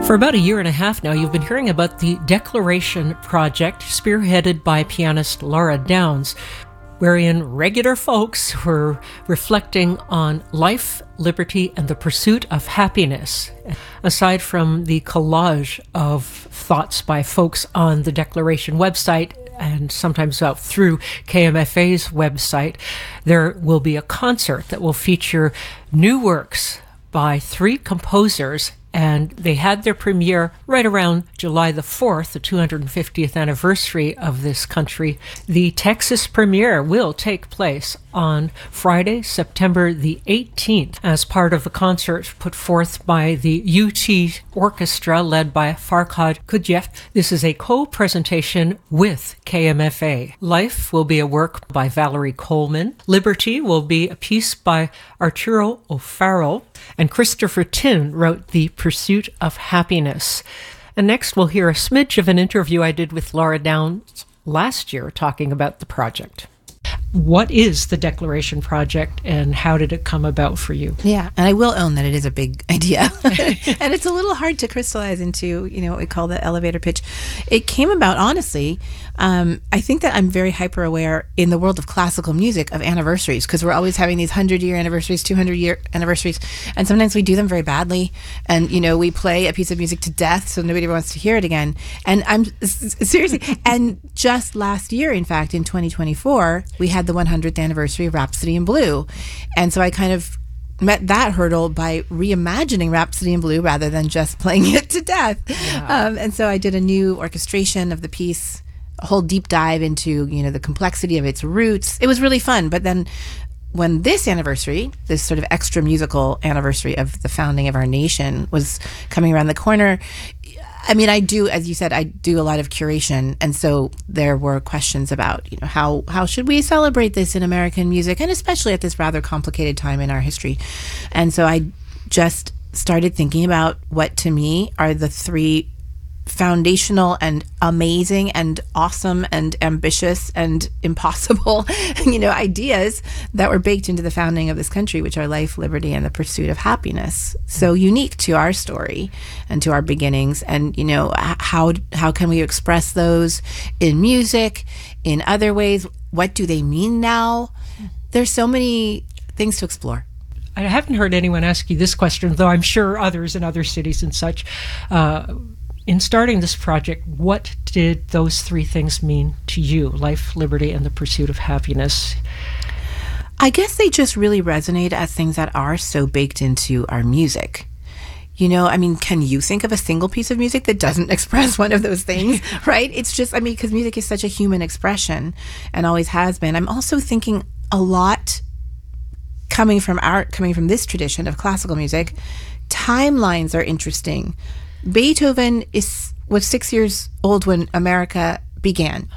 For about a year and a half now, you've been hearing about the Declaration Project, spearheaded by pianist Laura Downs, wherein regular folks were reflecting on life, liberty, and the pursuit of happiness. Aside from the collage of thoughts by folks on the Declaration website, and sometimes out through KMFA's website, there will be a concert that will feature new works by 3 composers, and they had their premiere right around July the 4th, the 250th anniversary of this country. The Texas premiere will take place on Friday, September the 18th, as part of the concert put forth by the UT Orchestra, led by Farkhad Kudjeff. This is a co-presentation with KMFA. Life will be a work by Valerie Coleman. Liberty will be a piece by Arturo O'Farrell. And Christopher Tin wrote The Pursuit of Happiness. And next we'll hear a smidge of an interview I did with Laura Downs last year talking about the project. What is the Declaration Project, and how did it come about for you? Yeah, and I will own that it is a big idea. And it's a little hard to crystallize into, what we call the elevator pitch. It came about, honestly, I think that I'm very hyper aware in the world of classical music of anniversaries, because we're always having these 100-year anniversaries, 200-year anniversaries, and sometimes we do them very badly. And, we play a piece of music to death so nobody ever wants to hear it again. And I'm seriously, and just last year, in fact, in 2024, we had the 100th anniversary of Rhapsody in Blue. And so I kind of met that hurdle by reimagining Rhapsody in Blue rather than just playing it to death. Yeah. And so I did a new orchestration of the piece, a whole deep dive into, the complexity of its roots. It was really fun. But then when this anniversary, this sort of extra musical anniversary of the founding of our nation was coming around the corner, I do, as you said, I do a lot of curation. And so there were questions about, how should we celebrate this in American music, and especially at this rather complicated time in our history. And so I just started thinking about what to me are the 3 foundational and amazing and awesome and ambitious and impossible, ideas that were baked into the founding of this country, which are life, liberty, and the pursuit of happiness. So unique to our story and to our beginnings. And, how can we express those in music, in other ways? What do they mean now? There's so many things to explore. I haven't heard anyone ask you this question, though I'm sure others in other cities and such. In starting this project, what did those 3 things mean to you? Life, liberty, and the pursuit of happiness. I guess they just really resonate as things that are so baked into our music. Can you think of a single piece of music that doesn't express one of those things, right? It's just, because music is such a human expression and always has been. I'm also thinking a lot coming from this tradition of classical music. Timelines are interesting. Beethoven was 6 years old when America began,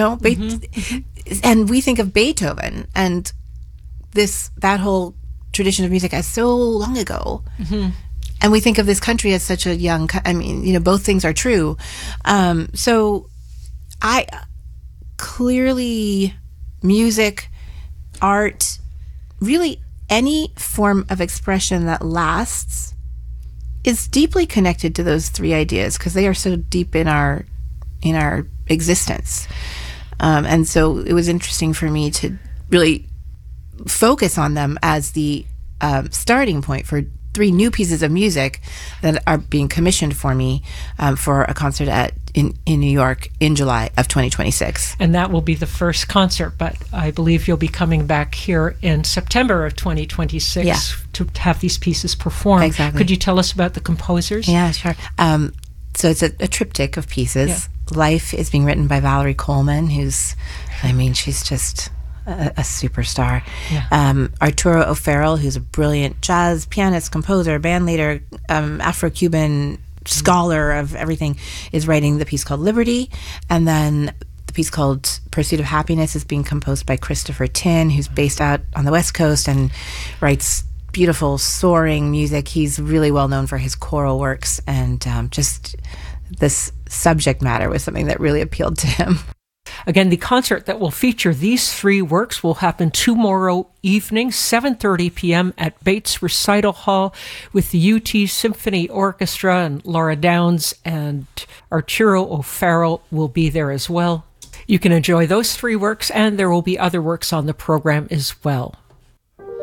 and we think of Beethoven and that whole tradition of music as so long ago. Mm-hmm. And we think of this country as such a young, both things are true. So I clearly, music, art, really any form of expression that lasts is deeply connected to those 3 ideas, because they are so deep in our existence. And so it was interesting for me to really focus on them as the starting point for 3 new pieces of music that are being commissioned for me for a concert in New York in July of 2026. And that will be the first concert, but I believe you'll be coming back here in September of 2026 to have these pieces performed. Exactly. Could you tell us about the composers? Yeah, sure. So it's a triptych of pieces. Yeah. Life is being written by Valerie Coleman, who's, she's just a superstar. Yeah. Arturo O'Farrell, who's a brilliant jazz pianist, composer, band leader, Afro-Cuban scholar of everything, is writing the piece called Liberty. And then the piece called Pursuit of Happiness is being composed by Christopher Tin, who's based out on the West Coast and writes beautiful, soaring music. He's really well known for his choral works, and just this subject matter was something that really appealed to him. Again, the concert that will feature these three works will happen tomorrow evening, 7:30 p.m. at Bates Recital Hall with the UT Symphony Orchestra, and Laura Downs and Arturo O'Farrell will be there as well. You can enjoy those three works, and there will be other works on the program as well.